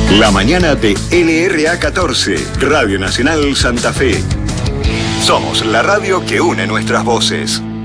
La mañana de LRA 14, Radio Nacional Santa Fe. Somos la radio que une nuestras voces.